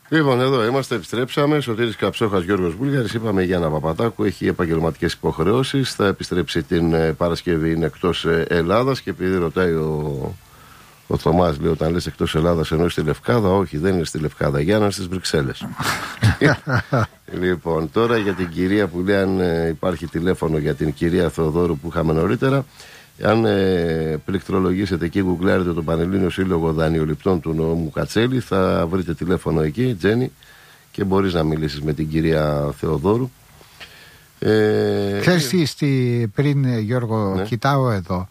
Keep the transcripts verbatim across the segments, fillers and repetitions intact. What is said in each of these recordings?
Λοιπόν, εδώ είμαστε, επιστρέψαμε. Σωτήρης Καψόχας, Γιώργος Βούλγαρης. Είπαμε για ένα Παπαδάκου, έχει επαγγελματικές υποχρεώσεις. Θα επιστρέψει την ε, Παρασκευή, είναι εκτός ε, Ελλάδας. Και επειδή ρωτάει ο, ο Θωμάς, λέει, όταν λες εκτός Ελλάδας εννοείς στη Λευκάδα? Όχι, δεν είναι στη Λευκάδα, Γιάννα, στις Βρυξέλλες. Λοιπόν, τώρα για την κυρία που λέει, αν ε, υπάρχει τηλέφωνο για την κυρία Θεοδόρου που είχαμε νωρίτερα. Αν ε, πληκτρολογήσετε εκεί, γκουγκλάρετε τον Πανελλήνιο Σύλλογο Δανειοληπτών του νομού Κατσέλη, θα βρείτε τηλέφωνο εκεί, Τζένι, και μπορείς να μιλήσεις με την κυρία Θεοδόρου. Ε, Ξέρεις, στη, πριν, Γιώργο, ναι. κοιτάω εδώ,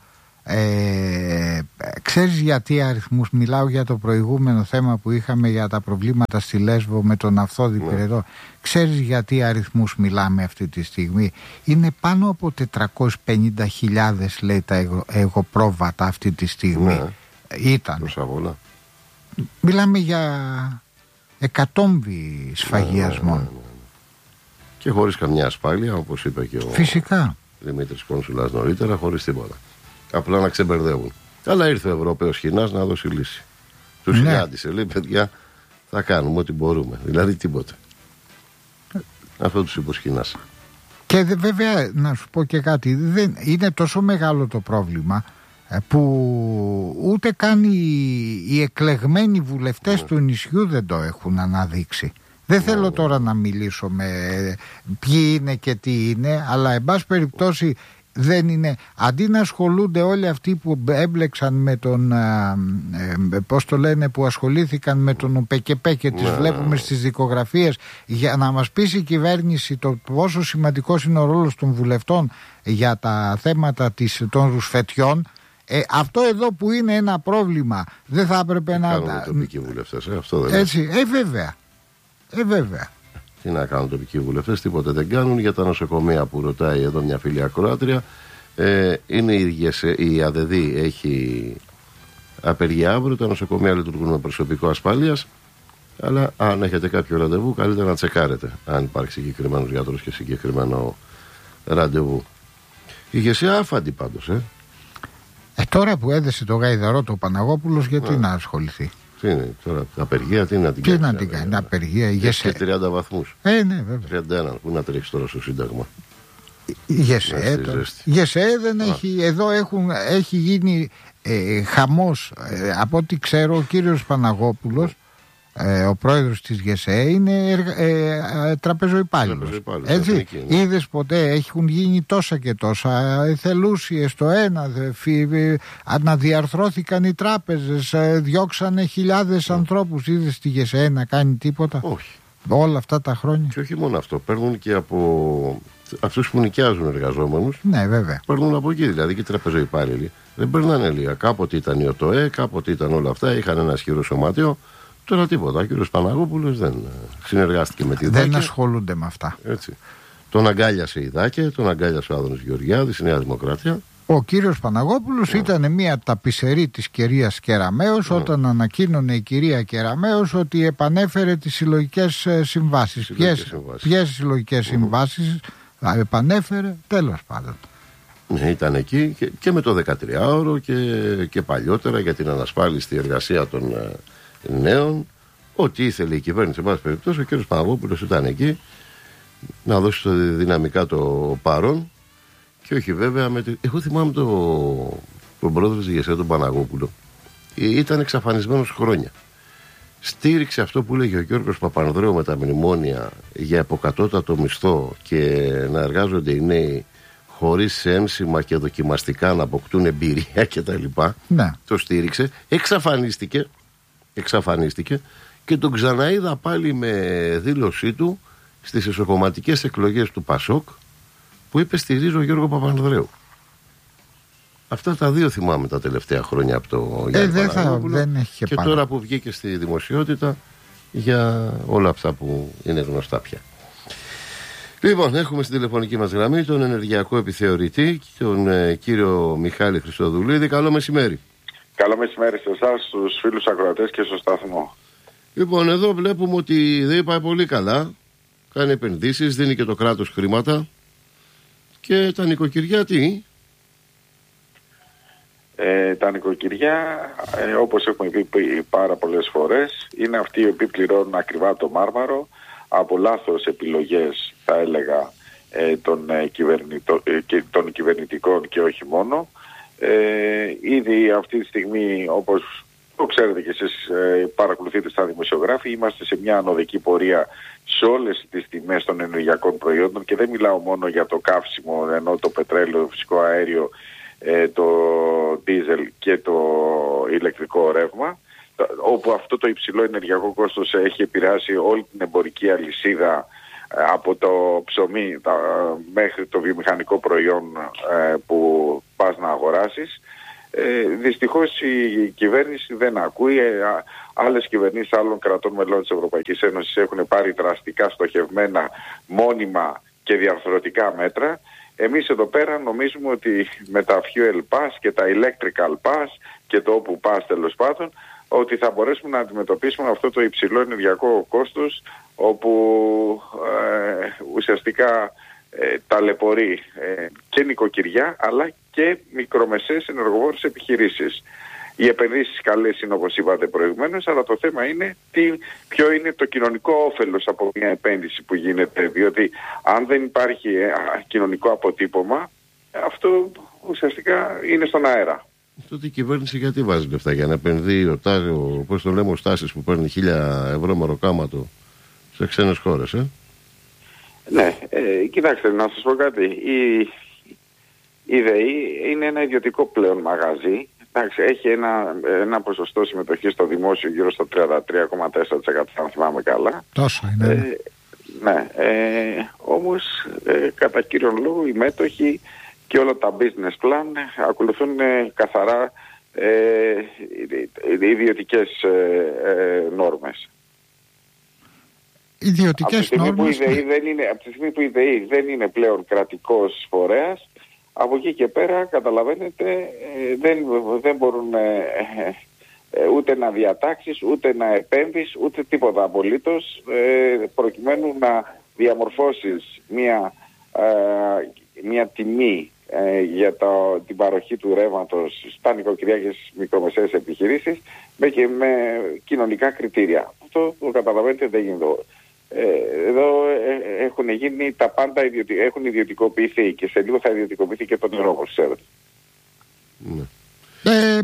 ε, ξέρεις γιατί αριθμούς, μιλάω για το προηγούμενο θέμα που είχαμε για τα προβλήματα στη Λέσβο με τον Αυθόδη ναι. Πυρεδό. Ξέρεις γιατί αριθμούς μιλάμε αυτή τη στιγμή? Είναι πάνω από τετρακόσιες πενήντα χιλιάδες, λέει, τα εγωπρόβατα αυτή τη στιγμή. Ναι. Ήταν. Προσαβόλα. Μιλάμε για εκατόμβοι σφαγιασμών. Ναι, ναι, ναι, ναι. Και χωρίς καμιά ασφάλεια, όπως είπε και ο Φυσικά. Δημήτρης Κόνσουλας νωρίτερα, χωρίς τίποτα. Απλά να ξεμπερδεύουν. Αλλά ήρθε ο Ευρωπαίος Χινάς να δώσει λύση. Τους ναι. συνάντησε, λέει, παιδιά, θα κάνουμε ό,τι μπορούμε. Δηλαδή τίποτα. Αυτό τους είπε ο Χινάς. Και δε, βέβαια, να σου πω και κάτι, δεν, είναι τόσο μεγάλο το πρόβλημα που ούτε καν οι, οι εκλεγμένοι βουλευτές ναι. του νησιού δεν το έχουν αναδείξει. Δεν ναι. θέλω τώρα να μιλήσω με ποιοι είναι και τι είναι, αλλά εν πάση περιπτώσει δεν είναι. Αντί να ασχολούνται όλοι αυτοί που έμπλεξαν με τον ε, ε, πώς το λένε, που ασχολήθηκαν με τον ΟΠΕΚΕΠΕ και τις βλέπουμε στις δικογραφίες, για να μας πείσει η κυβέρνηση το πόσο σημαντικός είναι ο ρόλος των βουλευτών για τα θέματα της, των ρουσφετιών. Ε, αυτό εδώ που είναι ένα πρόβλημα δεν θα έπρεπε να... Κάνουν οι τοπικοί βουλευτές, ε, αυτό δεν έτσι, ε βέβαια, ε βέβαια. Τι να κάνουν τοπικοί βουλευτές, τίποτε δεν κάνουν. Για τα νοσοκομεία που ρωτάει εδώ μια φίλη ακροάτρια, ε, είναι η, η ΑΔΔ έχει απεργία αύριο, τα νοσοκομεία λειτουργούν με προσωπικό ασφάλειας, αλλά αν έχετε κάποιο ραντεβού καλύτερα να τσεκάρετε αν υπάρχει συγκεκριμένος γιατρός και συγκεκριμένο ραντεβού. Η ηγεσία άφαντη πάντως, ε. Ε, τώρα που έδεσε το γαϊδαρό το Παναγόπουλος, γιατί να, να ασχοληθεί? Τι είναι τώρα, απεργία, τι να την κάνει? Τι να την κάνει, απεργία. Έχει και τριάντα βαθμούς. Ε, ναι, βέβαια. τριάντα ένα, που να τρέχει τώρα στο Σύνταγμα. Η ΓΕΣΕ δεν Α. έχει, εδώ έχουν, έχει γίνει ε, χαμός. Ε, από ό,τι ξέρω, ο κύριος Παναγόπουλος, ε, ο πρόεδρος της ΓΕΣΕ, είναι εργα, ε, ε, τραπεζοϊπάλληλος. Έτσι, ναι. Είδες ποτέ, έχουν γίνει τόσα και τόσα εθελούσιες το ένα, αναδιαρθρώθηκαν οι τράπεζες, διώξανε χιλιάδες ναι. ανθρώπους. Είδες τη ΓΕΣΕ να κάνει τίποτα? Όχι. Όλα αυτά τα χρόνια. Και όχι μόνο αυτό, παίρνουν και από αυτούς που νοικιάζουν εργαζόμενους. Ναι, βέβαια. Παίρνουν από εκεί, δηλαδή και οι τραπεζοϊπάλληλοι. Δεν παίρνανε λίγα. Κάποτε ήταν η ΟΤΟΕ, κάποτε ήταν όλα αυτά, είχαν ένα ισχυρό σωματείο. Τώρα τίποτα. Ο κύριος Παναγόπουλος δεν συνεργάστηκε με τη ΔΑΚΕ. Δεν ασχολούνται με αυτά. Έτσι. Τον αγκάλιασε η ΔΑΚΕ, τον αγκάλιασε ο Άδωνης Γεωργιάδης, η Νέα Δημοκρατία. Ο κύριος Παναγόπουλος yeah. ήταν μια ταπεισερή της κυρίας Κεραμέως yeah. όταν ανακοίνωνε η κυρία Κεραμέως ότι επανέφερε τις συλλογικές συμβάσεις. Ποιες συλλογικές mm. συμβάσεις επανέφερε, τέλος πάντων. Ναι, ήταν εκεί και, και με το δεκατριάωρο και, και παλιότερα για την ανασφάλιστη εργασία των ε, νέων. Ό,τι ήθελε η κυβέρνηση, σε πάση περιπτώσει, ο κύριος Παναγόπουλος ήταν εκεί να δώσει το δυναμικά το παρόν. Και όχι βέβαια με τη... Εγώ θυμάμαι το... τον πρόεδρο της ΓΕΣΕ, τον Παναγόπουλο. Ήταν εξαφανισμένος χρόνια. Στήριξε αυτό που λέγει ο Γιώργος Παπανδρέου με τα μνημόνια για υποκατώτατο μισθό και να εργάζονται οι νέοι χωρίς ένσημα και δοκιμαστικά να αποκτούν εμπειρία κτλ. Ναι. Το στήριξε. Εξαφανίστηκε. Εξαφανίστηκε και τον ξαναείδα πάλι με δήλωσή του στις εσωκομματικές εκλογές του ΠΑΣΟΚ, που είπε στηρίζω Γιώργο Παπανδρέου. Αυτά τα δύο θυμάμαι τα τελευταία χρόνια από το Γιάννη ε, δεν Παναγόπουλο θα, δεν έχει και, και τώρα που βγήκε στη δημοσιότητα για όλα αυτά που είναι γνωστά πια. Λοιπόν, έχουμε στην τηλεφωνική μας γραμμή τον ενεργειακό επιθεωρητή, τον ε, κύριο Μιχάλη Χριστοδουλίδη. Καλό μεσημέρι. Καλό μεσημέρι σε εσάς, στους φίλους ακροατές και στο σταθμό. Λοιπόν, εδώ βλέπουμε ότι δεν πάει πολύ καλά. Κάνει επενδύσεις, δίνει και το κράτος χρήματα. Και τα νοικοκυριά τι? Ε, τα νοικοκυριά, ε, όπως έχουμε πει πάρα πολλές φορές, είναι αυτοί οι οποίοι πληρώνουν ακριβά το μάρμαρο από λάθος επιλογές, θα έλεγα, ε, των, ε, κυβερνητο, ε, και, των κυβερνητικών και όχι μόνο. Ε, ήδη αυτή τη στιγμή, όπως το ξέρετε και εσείς, ε, παρακολουθείτε στα δημοσιογράφη, είμαστε σε μια ανωδική πορεία σε όλες τις τιμές των ενεργειακών προϊόντων, και δεν μιλάω μόνο για το καύσιμο, ενώ το πετρέλαιο, το φυσικό αέριο, ε, το δίζελ και το ηλεκτρικό ρεύμα, όπου αυτό το υψηλό ενεργειακό κόστος έχει επηρεάσει όλη την εμπορική αλυσίδα, από το ψωμί τα, μέχρι το βιομηχανικό προϊόν ε, που πας να αγοράσεις. Ε, δυστυχώς η κυβέρνηση δεν ακούει. Ε, άλλες κυβερνήσεις άλλων κρατών μελών της Ευρωπαϊκής Ένωσης έχουν πάρει δραστικά, στοχευμένα, μόνιμα και διαρθρωτικά μέτρα. Εμείς εδώ πέρα νομίζουμε ότι με τα fuel pass και τα electrical pass και το όπου pass, τέλος πάντων, ότι θα μπορέσουμε να αντιμετωπίσουμε αυτό το υψηλό ενεργειακό κόστος, όπου ε, ουσιαστικά ε, ταλαιπωρεί ε, και νοικοκυριά αλλά και μικρομεσαίες ενεργοβόρες επιχειρήσεις. Οι επενδύσεις καλές είναι, όπως είπατε προηγουμένως, αλλά το θέμα είναι τι, ποιο είναι το κοινωνικό όφελος από μια επένδυση που γίνεται, διότι αν δεν υπάρχει ε, κοινωνικό αποτύπωμα, αυτό ουσιαστικά είναι στον αέρα. Τότε η κυβέρνηση γιατί βάζει λεφτά? Για να επενδύει ο, ο, πώς το λέμε, ο Στάσης που παίρνει χίλια ευρώ μεροκάματο σε ξένες χώρες, ε? Ναι, ε, κοιτάξτε, να σας πω κάτι. Η, η ΔΕΗ είναι ένα ιδιωτικό πλέον μαγαζί. Εντάξει, έχει ένα, ένα ποσοστό συμμετοχή στο δημόσιο γύρω στο τριάντα τρία κόμμα τέσσερα τοις εκατό, αν θυμάμαι καλά. Τόσο είναι. Ε, ναι, ε, όμως ε, κατά κύριον λόγο οι μέτοχοι και όλα τα business plan ακολουθούν ε, καθαρά ε, ιδιωτικές ε, ε, νόρμες. Ιδιωτικές νόρμες. Ναι. Δεν είναι, από τη στιγμή που η ΔΕΗ δεν είναι πλέον κρατικός φορέας, από εκεί και πέρα, καταλαβαίνετε, ε, δεν, δεν μπορούν ε, ε, ούτε να διατάξεις, ούτε να επέμβεις, ούτε τίποτα απολύτως, ε, προκειμένου να διαμορφώσεις μια, ε, μια τιμή ε, για το, την παροχή του ρεύματος στα νοικοκυριά και στις μικρομεσαίες επιχειρήσεις με, και με κοινωνικά κριτήρια. Αυτό το καταλαβαίνετε δεν γίνεται. Ε, εδώ ε, έχουν γίνει τα πάντα, ιδιωτι... έχουν ιδιωτικοποιηθεί και σε λίγο θα ιδιωτικοποιηθεί και το νερό, όπως ξέρετε. Ε,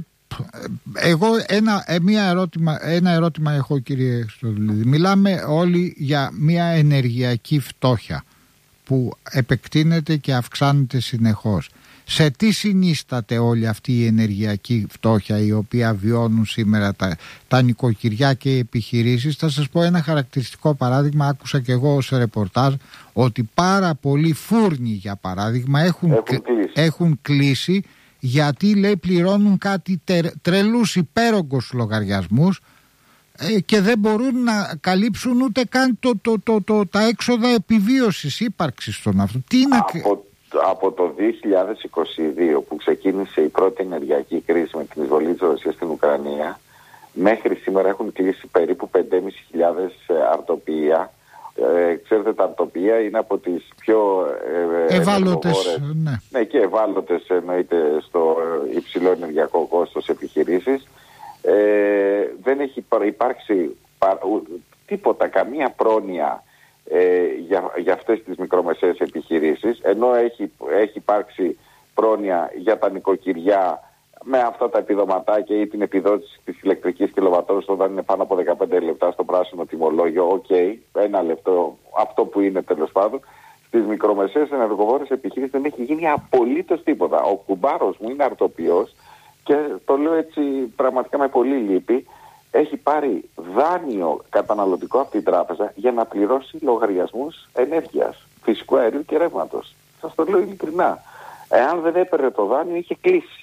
εγώ ένα, ε, μία ερώτημα, ένα ερώτημα έχω, κύριε Χριστοδουλίδη. Μιλάμε όλοι για μια ενεργειακή φτώχεια που επεκτείνεται και αυξάνεται συνεχώς. Σε τι συνίσταται όλη αυτή η ενεργειακή φτώχεια η οποία βιώνουν σήμερα τα, τα νοικοκυριά και οι επιχειρήσεις? Θα σας πω ένα χαρακτηριστικό παράδειγμα. Άκουσα και εγώ σε ρεπορτάζ ότι πάρα πολλοί φούρνοι, για παράδειγμα, έχουν, έχουν, κλείσει. έχουν κλείσει γιατί, λέει, πληρώνουν κάτι τε, τρελούς υπέρογκους λογαριασμούς ε, και δεν μπορούν να καλύψουν ούτε καν το, το, το, το, τα έξοδα επιβίωσης, ύπαρξης των αυτών. Τι είναι... Από... Από το δύο χιλιάδες είκοσι δύο που ξεκίνησε η πρώτη ενεργειακή κρίση με την εισβολή της Ρωσίας στην Ουκρανία, μέχρι σήμερα έχουν κλείσει περίπου πέντε χιλιάδες πεντακόσια αρτοποιεία. Ε, ξέρετε, τα αρτοποιεία είναι από τις πιο ε, ευάλωτες, ναι. ναι, και ευάλωτες, εννοείται, στο υψηλό ενεργειακό κόστος επιχειρήσεις. Ε, δεν έχει υπάρξει πα, ου, τίποτα, καμία πρόνοια Ε, για, για αυτές τις μικρομεσαίες επιχειρήσεις, ενώ έχει, έχει υπάρξει πρόνοια για τα νοικοκυριά με αυτά τα επιδοματάκια ή την επιδότηση της ηλεκτρικής κιλοβατόρας όταν είναι πάνω από δεκαπέντε λεπτά στο πράσινο τιμολόγιο. Οκ, okay, ένα λεπτό, αυτό που είναι, τέλος πάντων. Στις μικρομεσαίες ενεργοβόρες επιχειρήσεις δεν έχει γίνει απολύτως τίποτα. Ο κουμπάρος μου είναι αρτοποιός και το λέω έτσι πραγματικά με πολύ λύπη. Έχει πάρει δάνειο καταναλωτικό από την τράπεζα για να πληρώσει λογαριασμούς ενέργειας, φυσικού αερίου και ρεύματος. Σας το λέω ειλικρινά. Εάν δεν έπαιρνε το δάνειο, είχε κλείσει.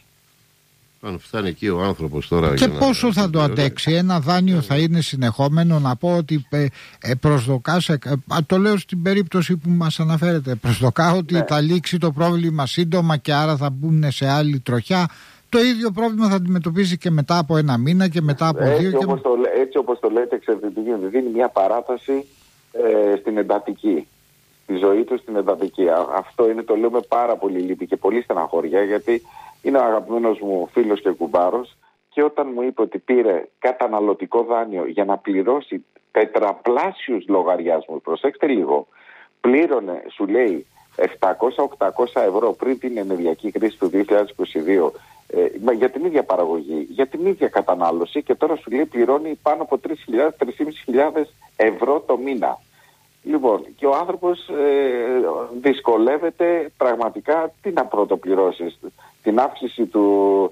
Αν φτάνει εκεί ο άνθρωπος τώρα. Και πόσο να... θα το αντέξει? Ένα δάνειο θα είναι συνεχόμενο? Να πω ότι ε, ε, προσδοκάς, ε, το λέω στην περίπτωση που μας αναφέρετε, προσδοκάω ότι ναι. θα λήξει το πρόβλημα σύντομα και άρα θα μπουν σε άλλη τροχιά. Το ίδιο πρόβλημα θα αντιμετωπίσει και μετά από ένα μήνα και μετά από έτσι δύο. Όπως και... το, έτσι όπως το λέτε, ξέρετε τι γίνεται. Δίνει μια παράταση ε, στην εντατική. Στη ζωή του στην εντατική. Αυτό είναι, το λέω με πάρα πολύ λύπη και πολύ στεναχωριά, γιατί είναι ο αγαπημένος μου φίλος και κουμπάρος, και όταν μου είπε ότι πήρε καταναλωτικό δάνειο για να πληρώσει τετραπλάσιους λογαριασμούς, προσέξτε λίγο, πλήρωνε, σου λέει, επτακόσια με οχτακόσια ευρώ πριν την ενεργειακή κρίση του δύο χιλιάδες είκοσι δύο ε, για την ίδια παραγωγή, για την ίδια κατανάλωση, και τώρα σου λέει πληρώνει πάνω από τρεις χιλιάδες με τρεις χιλιάδες πεντακόσια ευρώ το μήνα. Λοιπόν, και ο άνθρωπος ε, δυσκολεύεται πραγματικά τι να πρωτοπληρώσεις, την αύξηση του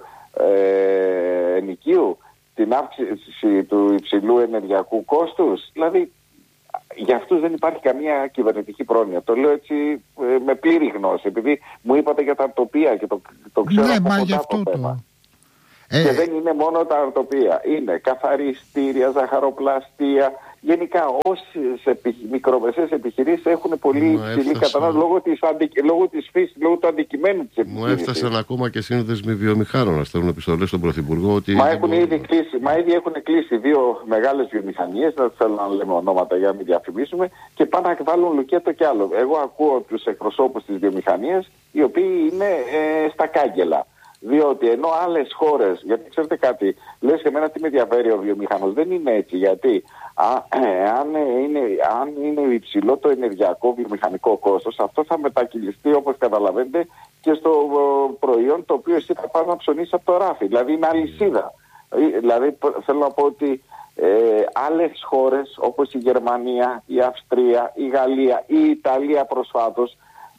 ε, ενοικίου, την αύξηση του υψηλού ενεργειακού κόστους. Δηλαδή, για αυτούς δεν υπάρχει καμία κυβερνητική πρόνοια. Το λέω έτσι ε, με πλήρη γνώση, επειδή μου είπατε για τα τοπία και το, το ξέρω ναι, από μα κοντά αυτό το το... θέμα. Ε... Και δεν είναι μόνο τα αρτοπία. Είναι καθαριστήρια, ζαχαροπλαστεία. Γενικά όσες επι... μικρομεσαίες επιχειρήσεις έχουν πολύ υψηλή κατανάλωση λόγω της, αντι... λόγω της φύσης, λόγω του αντικειμένου της επιχείρησης. Μου έφτασαν ακόμα και σύνδεσμοι βιομηχάνων να στέλνουν επιστολές στον Πρωθυπουργό ότι... Μα, έχουν ήδη κλείσει, μα ήδη έχουν κλείσει δύο μεγάλες βιομηχανίες, δεν θέλω να λέμε ονόματα για να μην διαφημίσουμε, και πάνε να βάλουν λουκέτο κι άλλο. Εγώ ακούω τους εκπροσώπους της βιομηχανίας, οι οποίοι είναι ε, στα κάγκελα. Διότι ενώ άλλες χώρες, γιατί ξέρετε κάτι, λες και εμένα τι με ενδιαφέρει ο βιομηχανός, δεν είναι έτσι. Γιατί α, ε, αν, είναι, αν είναι υψηλό το ενεργειακό βιομηχανικό κόστος, αυτό θα μετακυλιστεί, όπως καταλαβαίνετε, και στο προϊόν το οποίο εσύ θα πας να ψωνίσεις από το ράφι. Δηλαδή είναι αλυσίδα. Δηλαδή θέλω να πω ότι ε, άλλες χώρες όπως η Γερμανία, η Αυστρία, η Γαλλία, η Ιταλία προσφάτως,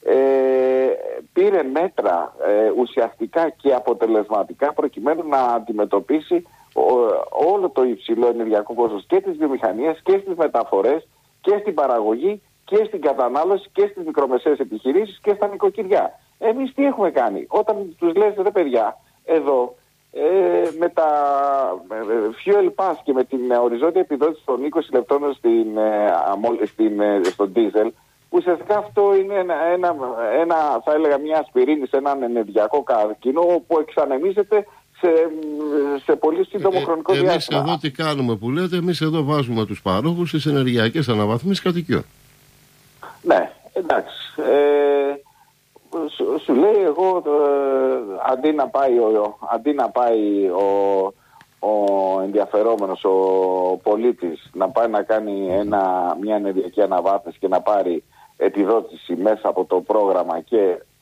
Ε, πήρε μέτρα ε, ουσιαστικά και αποτελεσματικά προκειμένου να αντιμετωπίσει ο, όλο το υψηλό ενεργειακό κόστος και της βιομηχανίας και στις μεταφορές και στην παραγωγή και στην κατανάλωση και στις μικρομεσαίες επιχειρήσεις και στα νοικοκυριά. Εμείς τι έχουμε κάνει? Όταν τους λες, ρε παιδιά, εδώ ε, με τα ε, fuel pass και με την οριζόντια επιδότηση των είκοσι λεπτών στην, ε, στην, ε, στον diesel, ουσιαστικά αυτό είναι ένα, ένα, ένα, θα έλεγα, μια ασπιρίνη σε έναν ενεργειακό καρκίνο που εξανεμίζεται σε, σε πολύ σύντομο ε, χρονικό ε, διάστημα. Εμείς εδώ τι κάνουμε που λέτε, εμείς εδώ βάζουμε τους παρόχους στις ενεργειακές αναβαθμίσεις κατοικιών. Ναι, εντάξει. Ε, σου, σου λέει εγώ, ε, αντί να πάει ο, αντί να πάει ο, ο ενδιαφερόμενος, ο πολίτης, να πάει να κάνει ένα, μια ενεργειακή αναβάθμιση και να πάρει επιδότηση μέσα από το πρόγραμμα και,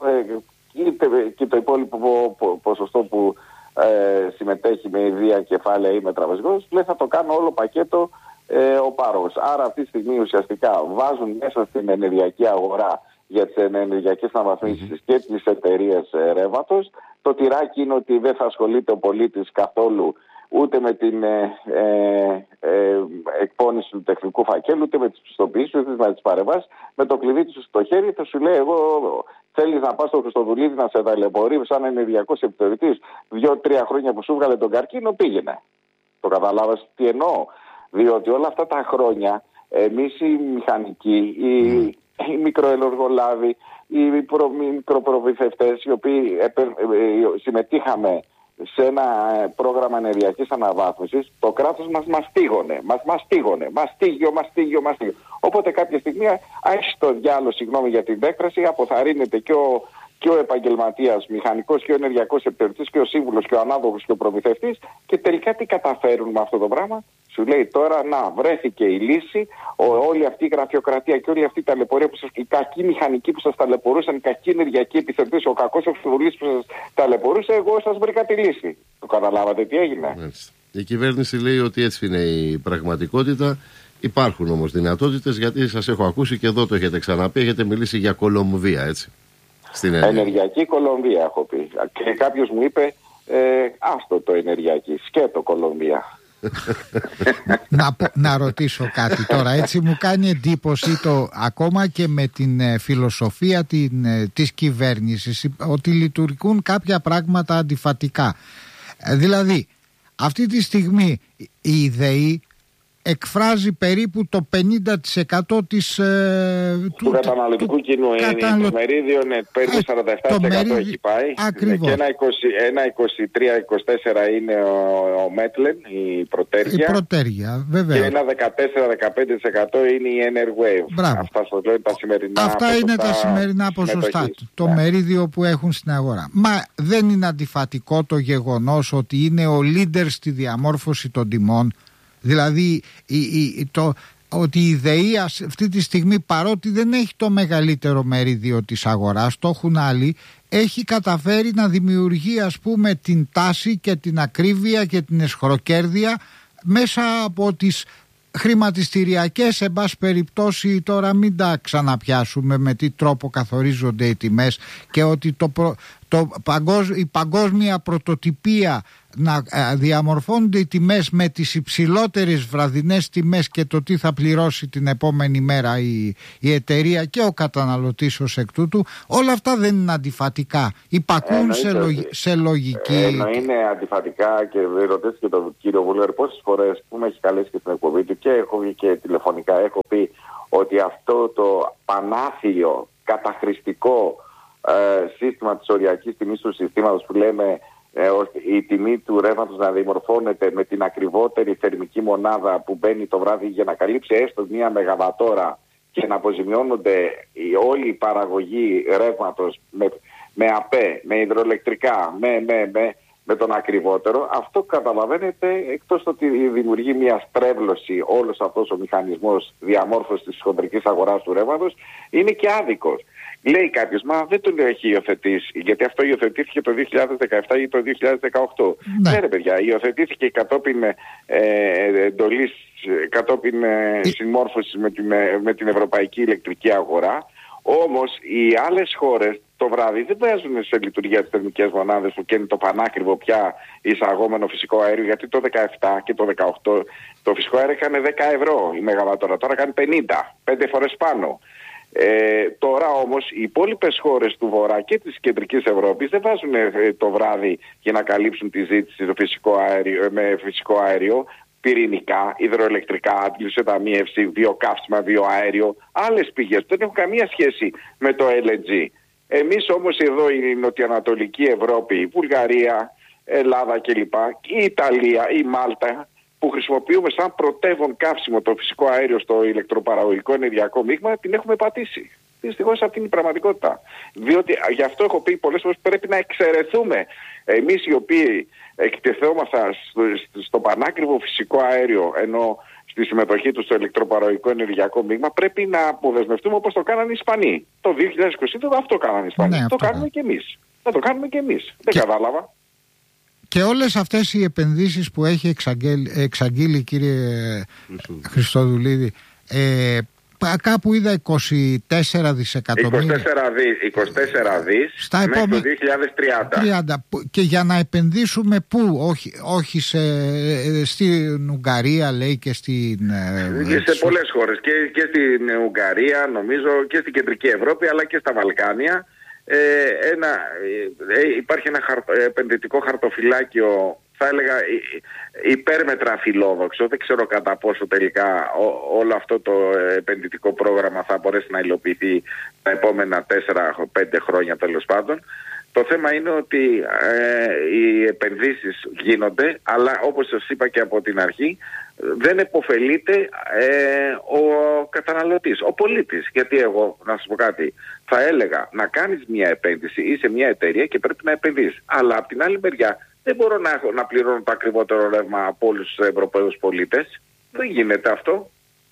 ε, και το υπόλοιπο πο, πο, ποσοστό που ε, συμμετέχει με ιδία, κεφάλαια ή με τραπεζικός, λέει θα το κάνω όλο πακέτο ε, ο πάροχος. Άρα αυτή τη στιγμή ουσιαστικά βάζουν μέσα στην ενεργειακή αγορά για τις ενεργειακές αναβαθμίσεις mm-hmm. και τις εταιρείες ε, ρεύματος. Το τυράκι είναι ότι δεν θα ασχολείται ο πολίτης καθόλου ούτε με την ε, ε, ε, εκπόνηση του τεχνικού φακέλου, ούτε με τις πιστοποιήσεις, ούτε με τις παρεμβάσεις. Με το κλειδί του στο χέρι θα σου λέει, εγώ θέλεις να πας στο Χριστοδουλίδη να σε ταλαιπωρεί σαν ενεργειακός επιθεωρητής δύο-τρία χρόνια που σου βγάλε τον καρκίνο, πήγαινε. Το καταλάβες τι εννοώ? Διότι όλα αυτά τα χρόνια εμείς οι μηχανικοί, οι, mm. οι μικροελοργολάβοι, οι προ, μικροπρομηθευτές, οι οποίοι ε, ε, ε, συμμετείχαμε σε ένα πρόγραμμα ενεργειακής αναβάθμισης, το κράτος μας μαστίγωνε, μας μαστίγωνε, μαστίγιο, μαστίγιο, μαστίγιο. Οπότε κάποια στιγμή, άχι το διάλογο, συγγνώμη για την έκφραση, αποθαρρύνεται και ο, και ο επαγγελματίας μηχανικός και ο ενεργειακός επιθεωρητής και ο σύμβουλος και ο ανάδοχος και ο προμηθευτής, και τελικά τι καταφέρουν με αυτό το πράγμα? Σου λέει τώρα, να, βρέθηκε η λύση, ο, όλη αυτή η γραφειοκρατία και όλη αυτή η ταλαιπωρία που σας, οι κακοί μηχανικοί που σας ταλαιπωρούσαν, οι κακοί ενεργειακοί επιθεωρητές, ο κακός εξοβουλής που σας ταλαιπωρούσε, εγώ σας βρήκα τη λύση. Το καταλάβατε τι έγινε? Μάλιστα. Η κυβέρνηση λέει ότι έτσι είναι η πραγματικότητα. Υπάρχουν όμως δυνατότητες, γιατί σας έχω ακούσει και εδώ το έχετε ξαναπεί, έχετε μιλήσει για Κολομβία, έτσι. Στην ενεργειακή Κολομβία έχω πει. Και κάποιος μου είπε, ε, άστο το ενεργειακή, σκέτο Κολομβία. να, να ρωτήσω κάτι τώρα, έτσι μου κάνει εντύπωση το, ακόμα και με την ε, φιλοσοφία την, ε, της κυβέρνησης, ότι λειτουργούν κάποια πράγματα αντιφατικά. Ε, δηλαδή αυτή τη στιγμή η ΔΕΗ εκφράζει περίπου το πενήντα τοις εκατό της, ε, του, του καταναλωτικού κοινού. Καταναλω... Το μερίδιο είναι περίπου σαράντα επτά τοις εκατό μερίδιο... έχει πάει. Ακριβώς. Και ένα είκοσι τρία είκοσι τέσσερα είναι ο, ο Μέτλεν, η Πρωτέργεια. Η Πρωτέργεια, βέβαια. Και ένα δεκατέσσερα με δεκαπέντε τοις εκατό είναι η Enerwave. Μπράβο. Αυτά σας λέω, τα σημερινά Αυτά ποσοστά είναι τα σημερινά ποσοστά. Το ναι. μερίδιο που έχουν στην αγορά. Μα δεν είναι αντιφατικό το γεγονός ότι είναι ο leader στη διαμόρφωση των τιμών. Δηλαδή η, η, το, ότι η ΔΕΗ αυτή τη στιγμή, παρότι δεν έχει το μεγαλύτερο μερίδιο της αγοράς, το έχουν άλλοι, έχει καταφέρει να δημιουργεί, ας πούμε, την τάση και την ακρίβεια και την εσχροκέρδεια μέσα από τις χρηματιστηριακές, εν πάση περιπτώσει, τώρα μην τα ξαναπιάσουμε με τι τρόπο καθορίζονται οι τιμές, και ότι το, προ, το παγκόσμ, η παγκόσμια πρωτοτυπία να διαμορφώνονται οι τιμές με τις υψηλότερες βραδινές τιμές και το τι θα πληρώσει την επόμενη μέρα η, η εταιρεία και ο καταναλωτής ως εκ τούτου, όλα αυτά δεν είναι αντιφατικά, υπακούν σε, λογ, σε λογική. Ενώ είναι αντιφατικά, και ρωτήσετε και τον κύριο Βούλερ πόσες φορές που με έχει καλέσει και στην εκπομπή του και έχω βγει και τηλεφωνικά, έχω πει ότι αυτό το πανάθλιο καταχρηστικό ε, σύστημα της οριακής τιμής του συστήματος που λέμε, Ε, ώστε η τιμή του ρεύματος να δημορφώνεται με την ακριβότερη θερμική μονάδα που μπαίνει το βράδυ για να καλύψει έστω μία μεγαβατόρα και να αποζημιώνονται οι, όλη η παραγωγή ρεύματος με, με ΑΠΕ, με υδροελεκτρικά, με, με, με, με τον ακριβότερο. Αυτό καταλαβαίνετε, εκτός ότι δημιουργεί μια στρέβλωση όλος αυτός ο μηχανισμός διαμόρφωσης της χοντρικής αγοράς του ρεύματος, είναι και άδικος. Λέει κάποιος, μα δεν τον έχει υιοθετήσει, γιατί αυτό υιοθετήθηκε το δύο χιλιάδες δεκαεπτά ή το δύο χιλιάδες δεκαοκτώ. Ναι, ναι ρε παιδιά, υιοθετήθηκε κατόπιν ε, εντολής, κατόπιν ε, συμμόρφωσης με την, με την ευρωπαϊκή ηλεκτρική αγορά. Όμως οι άλλες χώρες το βράδυ δεν βάζουν σε λειτουργία τις θερμικές μονάδες που καίνε το πανάκριβο πια εισαγόμενο φυσικό αέριο, γιατί το δεκαεπτά και το δεκαοκτώ το φυσικό αέριο έκανε δέκα ευρώ η μεγαβατόρα, τώρα κάνει πενήντα, πέντε φορές πάνω. Ε, τώρα όμως οι υπόλοιπες χώρες του Βορρά και της κεντρικής Ευρώπης δεν βάζουν ε, το βράδυ για να καλύψουν τη ζήτηση το φυσικό αέριο, με φυσικό αέριο, πυρηνικά, υδροελεκτρικά, αντιλουσιοταμίευση, βιοκαύσιμα, βιοαέριο, άλλες πηγές που δεν έχουν καμία σχέση με το ελ εν τζι. Εμείς όμως εδώ η νοτιοανατολική Ευρώπη, η Βουλγαρία, Ελλάδα κλπ, η Ιταλία, η Μάλτα, που χρησιμοποιούμε σαν πρωτεύον καύσιμο το φυσικό αέριο στο ηλεκτροπαραγωγικό ενεργειακό μείγμα, την έχουμε πατήσει. Δυστυχώς αυτή είναι η πραγματικότητα. Διότι γι' αυτό έχω πει πολλές φορές πρέπει να εξαιρεθούμε. Εμείς οι οποίοι εκτεθόμασταν στο, στο πανάκριβο φυσικό αέριο, ενώ στη συμμετοχή του στο ηλεκτροπαραγωγικό ενεργειακό μείγμα, πρέπει να αποδεσμευτούμε όπως το κάνανε οι Ισπανοί. Το δύο χιλιάδες είκοσι δύο αυτό κάνανε οι Ισπανοί. Ναι, το κάνουμε και εμείς. Θα το κάνουμε και εμείς. Δεν κατάλαβα. Και όλες αυτές οι επενδύσεις που έχει εξαγγείλει, εξαγγείλει κύριε Χριστοδουλίδη, ε, κάπου είδα είκοσι τέσσερα δισεκατομμύρια. είκοσι τέσσερα δις, είκοσι τέσσερα δις στα μέχρι επόμε... το δύο χιλιάδες τριάντα. τριάντα. Και για να επενδύσουμε πού, όχι, όχι σε, στην Ουγγαρία λέει και στην... Και σε πολλές χώρες, και, και στην Ουγγαρία νομίζω και στην Κεντρική Ευρώπη αλλά και στα Βαλκάνια. Ε, ένα, ε, υπάρχει ένα χαρ, επενδυτικό χαρτοφυλάκιο, θα έλεγα υπέρμετρα φιλόδοξο. Δεν ξέρω κατά πόσο τελικά ό, όλο αυτό το επενδυτικό πρόγραμμα θα μπορέσει να υλοποιηθεί τα επόμενα τέσσερα πέντε χρόνια τέλος πάντων. Το θέμα είναι ότι ε, οι επενδύσεις γίνονται, αλλά όπως σας είπα και από την αρχή, δεν επωφελείται ε, ο καταναλωτής, ο πολίτης. Γιατί εγώ, να σας πω κάτι, θα έλεγα να κάνεις μια επένδυση ή σε μια εταιρεία και πρέπει να επενδύσεις. Αλλά από την άλλη μεριά δεν μπορώ να, έχω, να πληρώνω το ακριβότερο ρεύμα από όλους τους Ευρωπαίους πολίτες. Δεν γίνεται αυτό.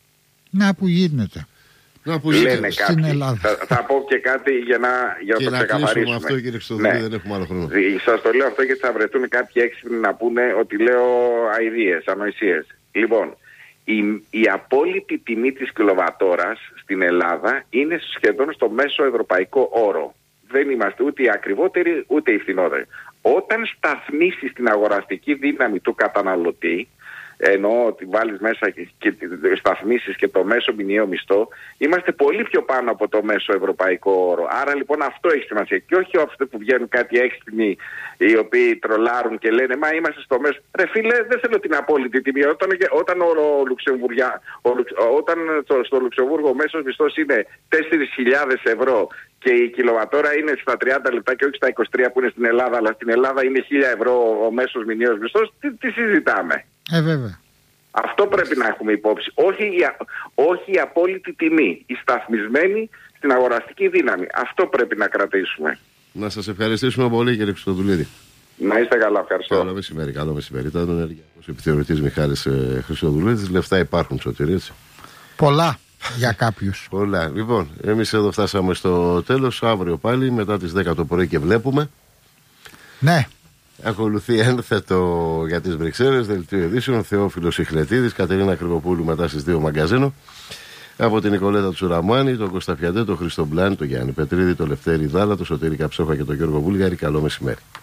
Να που γίνεται. Να που λένε κάποιοι. Θα, θα πω και κάτι για να, για να το ξεκαθαρίσουμε. Αυτό, κύριε Χριστοδουλίδη, ναι. Δεν έχουμε άλλο χρόνο. Σας το λέω αυτό γιατί θα βρεθούν κάποιοι έξυπνοι να πούνε ότι λέω αηδίες, ανοησίες. Λοιπόν, η, η απόλυτη τιμή της κιλοβατόρας στην Ελλάδα είναι σχεδόν στο μέσο ευρωπαϊκό όρο. Δεν είμαστε ούτε οι ακριβότεροι ούτε οι φθηνότεροι. Όταν σταθμίσεις την αγοραστική δύναμη του καταναλωτή, εννοώ ότι βάλεις μέσα και, και σταθμίσεις και το μέσο μηνιαίο μισθό, είμαστε πολύ πιο πάνω από το μέσο ευρωπαϊκό όρο. Άρα λοιπόν αυτό έχει σημασία. Και όχι αυτοί που βγαίνουν κάτι έξυπνοι, οι οποίοι τρολάρουν και λένε μα είμαστε στο μέσο. Ρε φίλε, δεν θέλω την απόλυτη τιμή. Όταν, όταν, ο, ο Λουξεμβουργιά, ο, όταν το, στο Λουξεμβούργο ο μέσος μισθός είναι τέσσερις χιλιάδες ευρώ και η κιλοβατόρα είναι στα τριάντα λεπτά και όχι στα είκοσι τρία που είναι στην Ελλάδα, αλλά στην Ελλάδα είναι χίλια ευρώ ο μέσος μηνιαίος μισθός, τι, τι συζητάμε. Ε, βέβαια. Αυτό πρέπει να έχουμε υπόψη. Όχι η, όχι η απόλυτη τιμή, η σταθμισμένη στην αγοραστική δύναμη. Αυτό πρέπει να κρατήσουμε. Να σας ευχαριστήσουμε πολύ, κύριε Χριστοδουλίδη. Να είστε καλά, ευχαριστώ. Καλό μεσημέρι, καλό μεσημέρι. Ήταν ο ενεργειακός επιθεωρητής Μιχάλης ε, Χριστοδουλίδης. Λεφτά υπάρχουν, Σωτήρη, έτσι. Πολλά για κάποιους. Πολλά. Λοιπόν, εμείς εδώ φτάσαμε στο τέλος. Αύριο πάλι μετά τις δέκα το πρωί και βλέπουμε. Ναι. Ακολουθεί ένθετο για τις Βρυξέλλες, δελτίο ειδήσεων, Θεόφιλος Ιχλετίδης, Κατερίνα Κρυβοπούλου μετά στις δύο Μαγκαζίνο. Από την Νικολέτα Τσουραμάνη, τον Κώστα Πιαντέ, τον Χρήστο Μπλάνη, τον Γιάννη Πετρίδη, τον Λευτέρη Δάλα, τον Σωτήρη Καψόχα και τον Γιώργο Βούλγαρη. Καλό μεσημέρι.